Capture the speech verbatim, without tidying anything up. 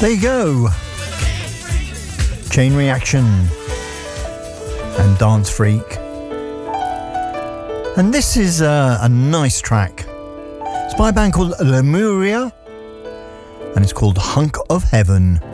There you go. Chain Reaction and Dance Freak. And this is uh, a nice track. It's by a band called Lemuria and it's called Hunk of Heaven.